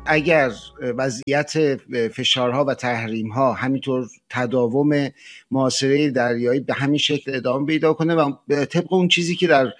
اگر وضعیت فشارها و تحریم‌ها همینطور تداوم محاصره دریایی به همین شکل ادامه پیدا کنه و طبق اون چیزی که در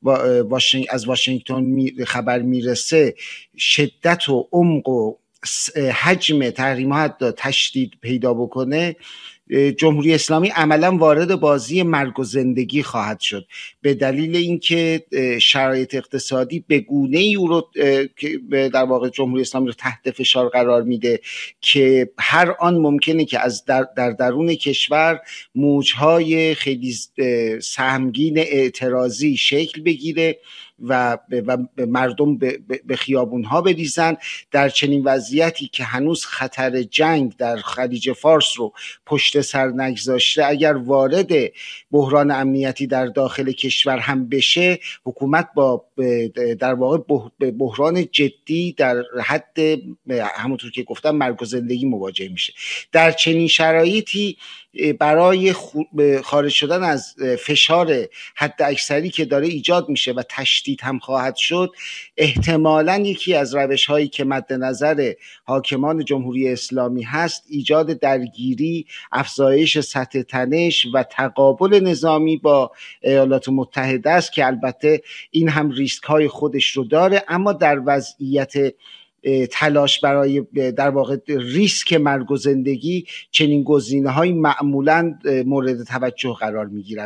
از واشنگتن خبر میرسه شدت و عمق و حجم تحریم‌ها حتی تشدید پیدا بکنه، جمهوری اسلامی عملا وارد بازی مرگ و زندگی خواهد شد، به دلیل اینکه شرایط اقتصادی به گونه‌ای او رو در واقع جمهوری اسلامی رو تحت فشار قرار میده که هر آن ممکنه که از در درون کشور موجهای خیلی سهمگین اعتراضی شکل بگیره و مردم به خیابونها بریزن. در چنین وضعیتی که هنوز خطر جنگ در خلیج فارس رو پشت سر نگذاشته، اگر وارد بحران امنیتی در داخل کشور هم بشه، حکومت با در واقع بحران جدی در حد همونطور که گفتم مرگ و زندگی مواجه میشه. در چنین شرایطی برای خارج شدن از فشار حد اکثری که داره ایجاد میشه و تشدید هم خواهد شد، احتمالاً یکی از روش هایی که مد نظر حاکمان جمهوری اسلامی هست ایجاد درگیری، افزایش سطح تنش و تقابل نظامی با ایالات متحده است که البته این هم ریسک های خودش رو داره، اما در وضعیت تلاش برای در واقع ریسک مرگ و زندگی چنین گزینه‌های معمولاً مورد توجه قرار می‌گیرند.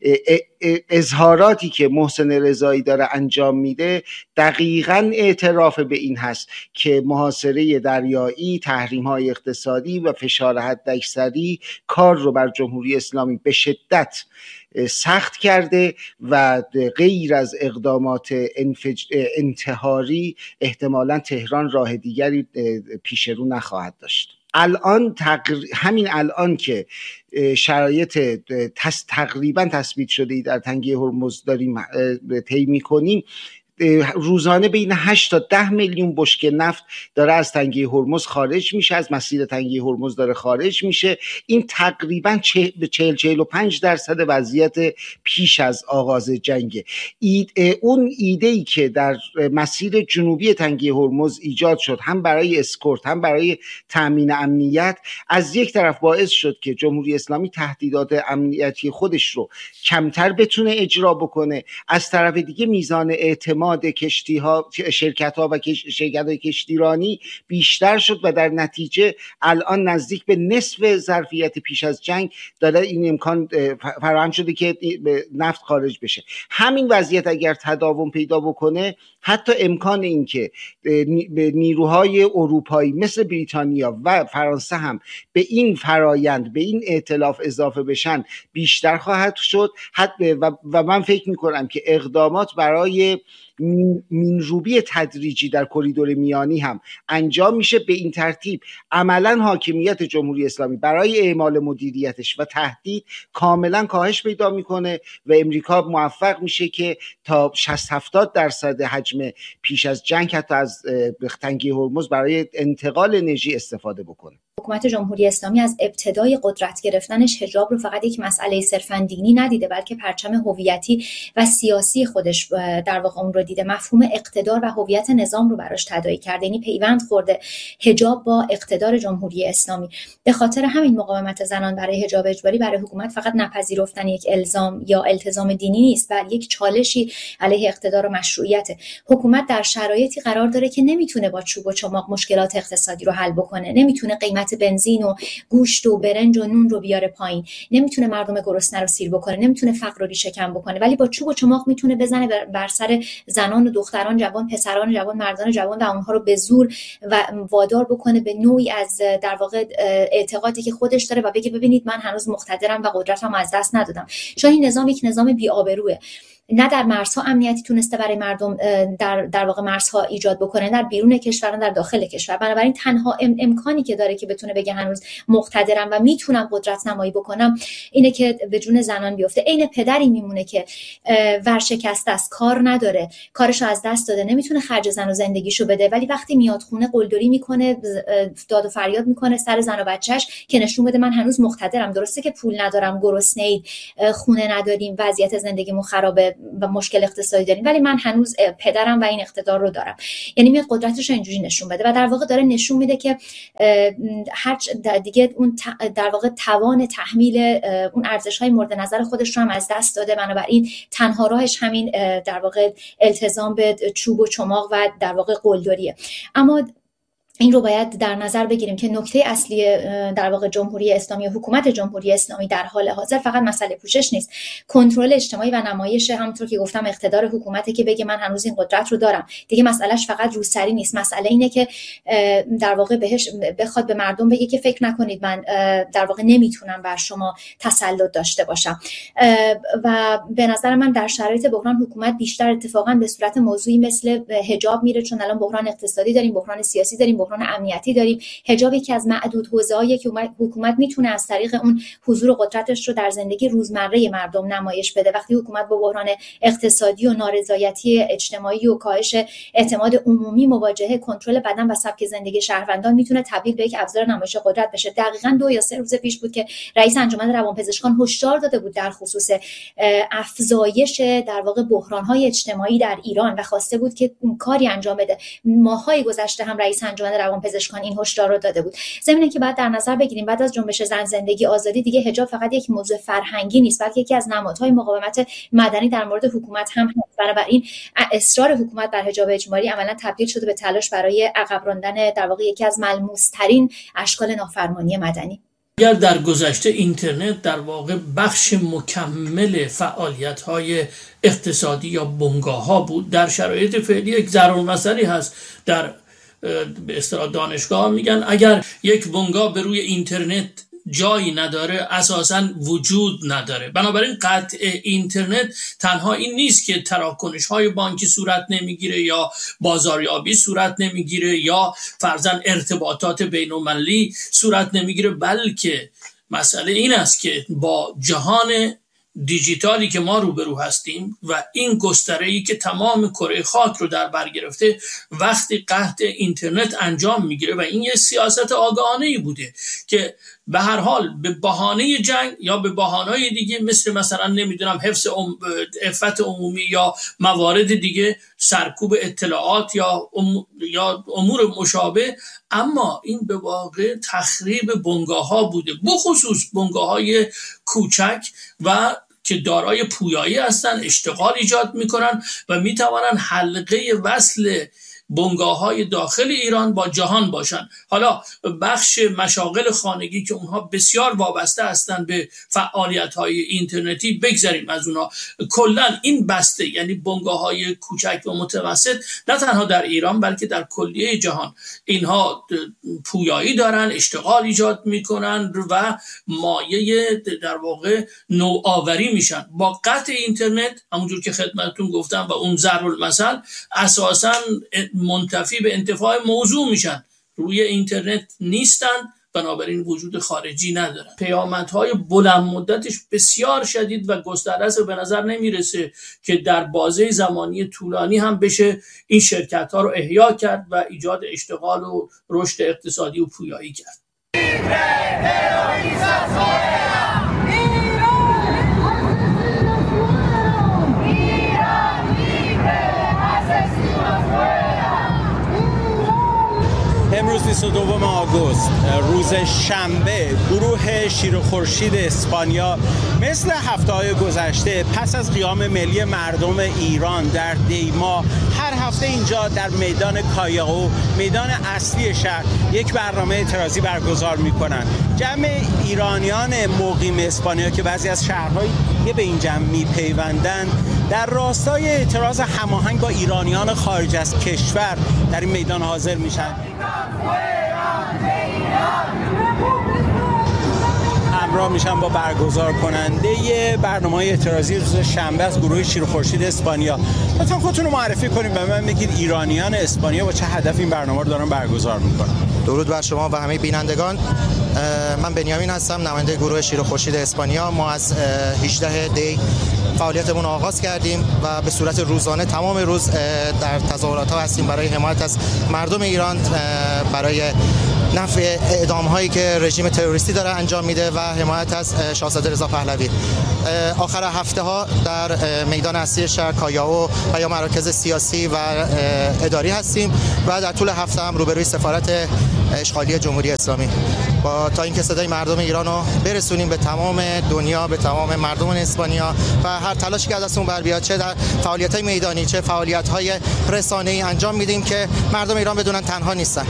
اظهاراتی که محسن رضایی داره انجام میده دقیقاً اعتراف به این هست که محاصره دریایی، تحریم‌های اقتصادی و فشار حداکثری کار رو بر جمهوری اسلامی به شدت سخت کرده و غیر از اقدامات انتحاری احتمالاً تهران راه دیگری پیش رو نخواهد داشت. همین الان که شرایط تقریبا تثبیت شده در تنگه هرمز داریم طی می‌کنیم، روزانه بین 8 تا 10 میلیون بشکه نفت داره از تنگه هرمز خارج میشه، از مسیر تنگه هرمز داره خارج میشه. این تقریبا 40-45% وضعیت پیش از آغاز جنگه. اون ایده‌ای که در مسیر جنوبی تنگه هرمز ایجاد شد، هم برای اسکورت هم برای تامین امنیت، از یک طرف باعث شد که جمهوری اسلامی تهدیدات امنیتی خودش رو کمتر بتونه اجرا بکنه، از طرف دیگه میزان اعتماد کشتی‌ها، شرکت‌ها و شرکت‌های کشتیرانی بیشتر شد و در نتیجه الان نزدیک به نصف ظرفیت پیش از جنگ داره این امکان فراهم شده که نفت خارج بشه. همین وضعیت اگر تداوم پیدا بکنه، حتی امکان این که نیروهای اروپایی مثل بریتانیا و فرانسه هم به این فرایند، به این ائتلاف اضافه بشن بیشتر خواهد شد. و من فکر می‌کنم که اقدامات برای مینروبی تدریجی در کریدور میانی هم انجام میشه. به این ترتیب عملا حاکمیت جمهوری اسلامی برای اعمال مدیریتش و تهدید کاملا کاهش پیدا میکنه و امریکا موفق میشه که تا 60-70% حجم پیش از جنگ حتی از تنگه هرمز برای انتقال انرژی استفاده بکنه. حکومت جمهوری اسلامی از ابتدای قدرت گرفتنش حجاب رو فقط یک مسئله صرفاً دینی ندیده، بلکه پرچم هویتی و سیاسی خودش در واقع اون رو دیده. مفهوم اقتدار و هویت نظام رو براش تداعی کرده، یعنی پیوند خورده حجاب با اقتدار جمهوری اسلامی. به خاطر همین مقاومت زنان برای حجاب اجباری برای حکومت فقط نپذیرفتن یک الزام یا التزام دینی نیست، بلکه یک چالشی علیه اقتدار و مشروعیت. حکومت در شرایطی قرار داره که نمیتونه با چوب و چماق مشکلات اقتصادی رو حل بکنه، نمیتونه قیمت بنزین و گوشت و برنج و نون رو بیاره پایین، نمیتونه مردم گرسنه رو سیر بکنه، نمیتونه فقر رو ریشه کم بکنه، ولی با چوب و چماق میتونه بزنه بر سر زنان و دختران جوان، پسران جوان، مردان جوان و اونها رو به زور و وادار بکنه به نوعی از در واقع اعتقادی که خودش داره و بگه ببینید من هنوز مقتدرم و قدرتم از دست ندادم. چون این نظام یک نظام بی‌آبروئه. نه در مرزها امنیتی تونسته برای مردم در واقع مرزها ایجاد بکنه، در بیرون کشور نه در داخل کشور. بنابراین تنها امکانی که داره که بتونه بگه هنوز مقتدرم و میتونم قدرت نمایی بکنم اینه که به جون زنان بیفته. عین پدری میمونه که ورشکسته است، کار نداره، کارشو از دست داده، نمیتونه خرج زن و زندگیشو بده، ولی وقتی میاد خونه قلدری میکنه، داد و فریاد میکنه سر زن و بچهش که نشون بده من هنوز مقتدرم. درسته که پول ندارم، گرسنه‌اید، خونه نداریم، وضعیت زندگیمون خرابه، و مشکل اقتصادی داریم، ولی من هنوز پدرم و این اقتدار رو دارم. یعنی میاد قدرتش رو اینجوری نشون بده و در واقع داره نشون میده که هر دیگه اون در واقع توان تحمیل اون ارزش‌های مورد نظر خودش رو هم از دست داده. بنابراین تنها راهش همین در واقع التزام به چوب و چماق و در واقع قلدریه. اما این رو باید در نظر بگیریم که نکته اصلی در واقع جمهوری اسلامی و حکومت جمهوری اسلامی در حال حاضر فقط مسئله پوشش نیست، کنترل اجتماعی و نمایش، همونطور که گفتم اقتدار حکومته که بگه من هنوز این قدرت رو دارم. دیگه مسئلهش فقط روسری نیست، مسئله اینه که در واقع بهش بخواد به مردم بگه که فکر نکنید من در واقع نمیتونم بر شما تسلط داشته باشم. و به نظر من در شرایط بحران حکومت بیشتر اتفاقا به صورت موضوعی مثل حجاب میره، چون الان بحران اقتصادی داریم، بحران سیاسی داریم، بحران امنیتی داریم. حجاب یکی از معدود حوزه‌هایی که حکومت میتونه از طریق اون حضور قدرتش رو در زندگی روزمره مردم نمایش بده. وقتی حکومت با بحران اقتصادی و نارضایتی اجتماعی و کاهش اعتماد عمومی مواجهه، کنترل بدن و سبک زندگی شهروندان میتونه تبدیل به یک ابزار نمایش قدرت بشه. دقیقاً 2 یا 3 روز پیش بود که رئیس انجمن روانپزشکان هشدار داده بود در خصوص افزایش در واقع بحران‌های اجتماعی در ایران و خواسته بود که کاری انجام بده. ماه‌های گذشته هم رئیس انجمن روانپزشکان این هشدار رو داده بود. ضمن که بعد در نظر بگیریم بعد از جنبش زن زندگی آزادی دیگه حجاب فقط یک موضوع فرهنگی نیست، بلکه یکی از نمادهای مقاومت مدنی در مورد حکومت هم هست. بنابراین اصرار حکومت بر حجاب اجباری عملاً تبدیل شده به تلاش برای عقب راندن در واقع یکی از ملموس‌ترین اشکال نافرمانی مدنی. اگر در گذشته اینترنت در واقع بخش مکمل فعالیت‌های اقتصادی یا بنگاه‌ها بود، در شرایط فعلی یک ضرورمثلی هست. در به اصطلاح دانشگاه میگن اگر یک بنگاه به روی اینترنت جایی نداره اساساً وجود نداره. بنابراین قطع اینترنت تنها این نیست که تراکنش‌های بانکی صورت نمیگیره یا بازاریابی صورت نمیگیره یا فرضاً ارتباطات بین‌المللی صورت نمیگیره، بلکه مسئله این است که با جهان دیجیتالی که ما روبرو هستیم و این گستره‌ای که تمام کره خاک رو در بر گرفته، وقتی قطع اینترنت انجام میگیره و این یه سیاست آگاهانه‌ای بوده که به هر حال به بهانه جنگ یا به بهانه‌های دیگه مثلا نمیدونم حفظ عفت عمومی یا موارد دیگه سرکوب اطلاعات یا امور مشابه، اما این به واقع تخریب بنگاه‌ها بوده، بخصوص بنگاه‌های کوچک و که دارای پویایی هستن، اشتغال ایجاد میکنن و میتوانن حلقه وصل بنگاه‌های داخل ایران با جهان باشن. حالا بخش مشاغل خانگی که اونها بسیار وابسته هستن به فعالیت‌های اینترنتی، بگذاریم از اونها، کلا این بسته یعنی بنگاه‌های کوچک و متوسط نه تنها در ایران بلکه در کلیه جهان اینها پویایی دارن، اشتغال ایجاد میکنن و مایه در واقع نوآوری میشن. با قطع اینترنت همونجور که خدمتتون گفتم و اون ضرب‌المثل اساساً منتفی به انتفاع موضوع میشن، روی اینترنت نیستن، بنابراین وجود خارجی ندارن. پیامدهای بلند مدتش بسیار شدید و گسترده است و به نظر نمیرسه که در بازه زمانی طولانی هم بشه این شرکت ها رو احیا کرد و ایجاد اشتغال و رشد اقتصادی و پویایی کرد. امروز 22 آگوست روز شنبه، گروه شیر و خورشید اسپانیا مثل هفته‌های گذشته پس از قیام ملی مردم ایران در دیما هر هفته اینجا در میدان کایاو، میدان اصلی شهر، یک برنامه اعتراضی برگزار می‌کنند. جمع ایرانیان مقیم اسپانیا که بعضی از شهرهای دیگه به این جمع می‌پیوندند در راستای اعتراض هماهنگ با ایرانیان خارج از کشور در این میدان حاضر میشن. همراه میشن با برگزار کننده برنامه اعتراضی روز شنبه از گروه شیر و خورشید اسپانیا. لطفاً خودتون رو معرفی کنید، به من بگید ایرانیان اسپانیا با چه هدف این برنامه رو دارن برگزار میکنن. درود بر شما و همه بینندگان. من بنیامین هستم، نماینده گروه شیر و خورشید اسپانیا. ما از 18 دی فعالیتمون آغاز کردیم و به صورت روزانه تمام روز در تظاهرات ها هستیم برای حمایت از مردم ایران، برای نفی اعدام هایی که رژیم تروریستی داره انجام میده و حمایت از شاهزاده رضا پهلوی. آخر هفته ها در میدان اصلی شهر کایائو و یا مراکز سیاسی و اداری هستیم و در طول هفته هم روبروی سفارت اشغالی جمهوری اسلامی تا اینکه صدای مردم ایران رو برسونیم به تمام دنیا، به تمام مردم اسپانیا و هر تلاشی که از دستمون بر بیاد، چه در فعالیت‌های میدانی چه فعالیت‌های رسانه‌ای انجام میدیم که مردم ایران بدونن تنها نیستن.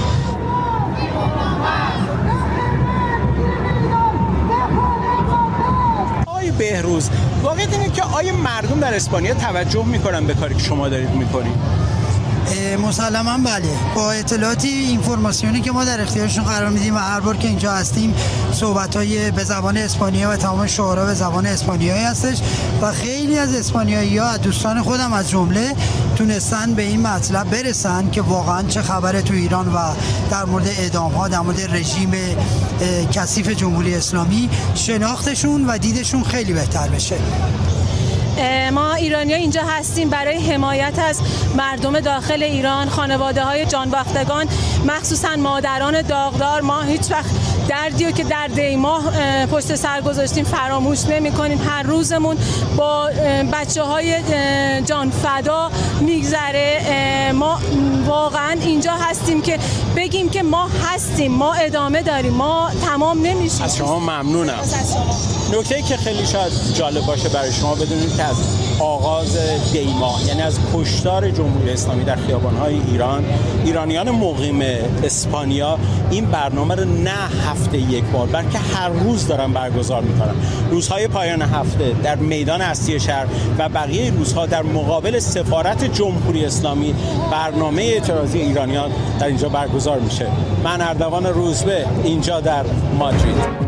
بهروز، واقعیت اینه که آیا مردم در اسپانیا توجه میکنن به کاری که شما دارید میکنید؟ مسلماً بله. با اطلاعاتی اینفورماسیونی که ما در اختیارشون قرار میدیم و هر بار که اینجا هستیم صحبت‌های به زبان اسپانیا و تمام شعارا به زبان اسپانیایی هستش و خیلی از اسپانیایی‌ها از دوستان خودم از جمله تونستن به این مطلب برسن که واقعاً چه خبره تو ایران و در مورد اعدام‌ها، در مورد رژیم کثیف جمهوری اسلامی شناختشون و دیدشون خیلی بهتر بشه. ما ایرانی‌ها اینجا هستیم برای حمایت از مردم داخل ایران، خانواده‌های جانباختگان، مخصوصا مادران داغدار. ما هیچ وقت دردی رو که در دی ماه پشت سر گذاشتیم فراموش نمی‌کنیم. هر روزمون با بچه‌های جانفدا میگذره. ما واقعا اینجا هستیم که بگیم که ما هستیم، ما ادامه داریم، ما تمام نمیشیم. از شما ممنونم. نکته‌ای که خیلی شاید جالب باشه برای شما بدونید که از آغاز دی ماه، یعنی از کشتار جمهوری اسلامی در خیابان‌های ایران، ایرانیان مقیم اسپانیا این برنامه رو نه هفته یک بار بلکه هر روز دارن برگزار میکنن. روزهای پایان هفته در میدان اصلی شهر و بقیه روزها در مقابل سفارت جمهوری اسلامی برنامه اعتراضی ایرانیان در اینجا برگزار میشه. من اردوان روزبه، اینجا در مادرید.